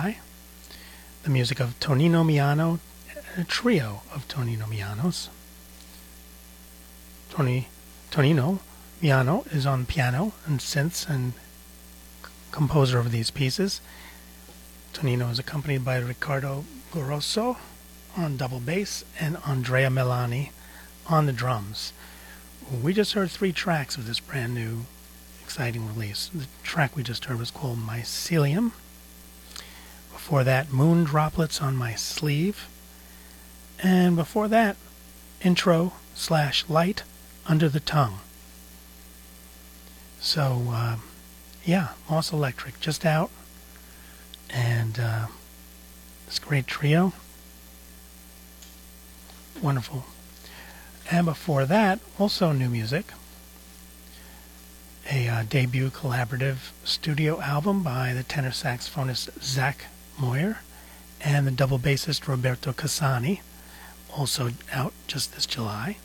July. The music of Tonino Miano, a trio of Tonino Mianos. Tonino Miano is on piano and synths and composer of these pieces. Tonino is accompanied by Riccardo Gorosso on double bass and Andrea Melani on the drums. We just heard 3 tracks of this brand new exciting release. The track we just heard was called Mycelium. Before that, Moon Droplets on My Sleeve. And before that, Intro/Light Under the Tongue. So, yeah, Moss Electric just out. And this great trio. Wonderful. And before that, also new music. A debut collaborative studio album by the tenor saxophonist Zach Moyer and the double bassist Roberto Casani, also out just this July.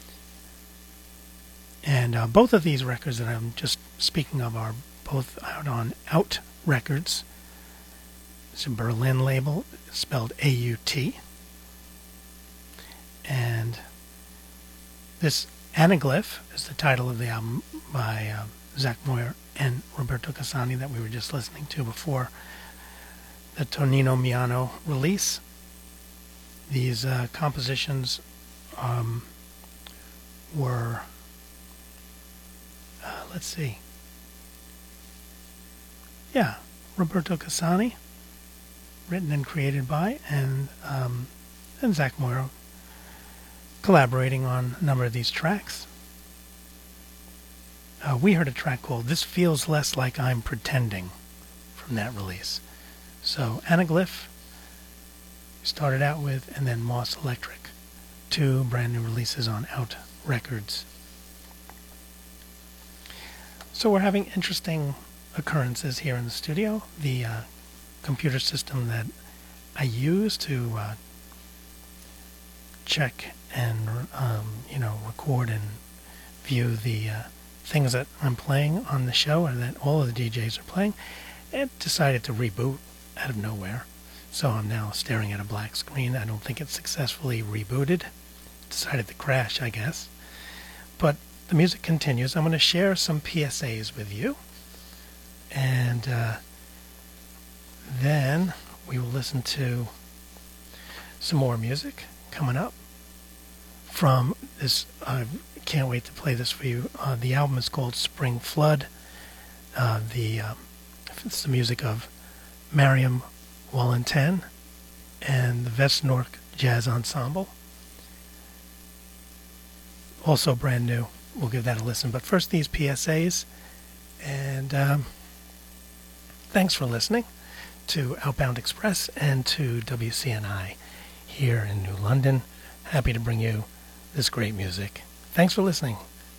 And both of these records that I'm just speaking of are both out on Out Records. It's a Berlin label, spelled A-U-T. And this Anaglyph is the title of the album by Zach Moyer and Roberto Casani that we were just listening to before the Tonino Miano release. These compositions were, let's see, yeah, Roberto Casani, written and created by, and Zach Moyer collaborating on a number of these tracks. We heard a track called This Feels Less Like I'm Pretending from that release. So Anaglyph started out with, and then Moss Electric, 2 brand new releases on Out Records. So we're having interesting occurrences here in the studio. The computer system that I use to check and record and view the things that I'm playing on the show or that all of the DJs are playing, it decided to reboot out of nowhere. So I'm now staring at a black screen. I don't think it's successfully rebooted. It decided to crash, I guess. But the music continues. I'm going to share some PSAs with you. And then we will listen to some more music coming up from this. I can't wait to play this for you. The album is called Spring Flood. It's the music of Mariam Wallentin and the Vestnork Jazz Ensemble. Also brand new. We'll give that a listen. But first, these PSAs. And thanks for listening to Outbound Express and to WCNI here in New London. Happy to bring you this great music. Thanks for listening.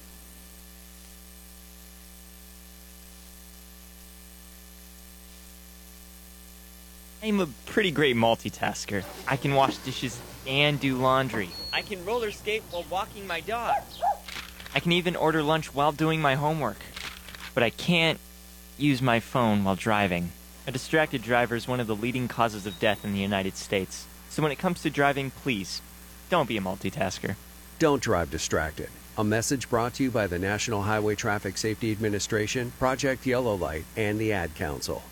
I'm a pretty great multitasker. I can wash dishes and do laundry. I can roller skate while walking my dog. I can even order lunch while doing my homework. But I can't use my phone while driving. A distracted driver is one of the leading causes of death in the United States. So when it comes to driving, please, don't be a multitasker. Don't drive distracted. A message brought to you by the National Highway Traffic Safety Administration, Project Yellow Light, and the Ad Council.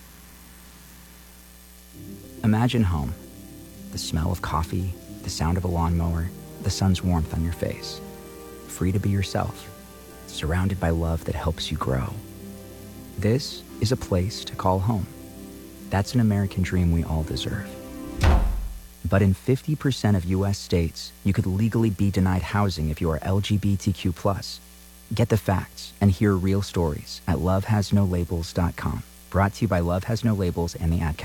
Imagine home. The smell of coffee, the sound of a lawnmower, the sun's warmth on your face. Free to be yourself, surrounded by love that helps you grow. This is a place to call home. That's an American dream we all deserve. But in 50% of U.S. states, you could legally be denied housing if you are LGBTQ+. Get the facts and hear real stories at lovehasnolabels.com. Brought to you by Love Has No Labels and the Ad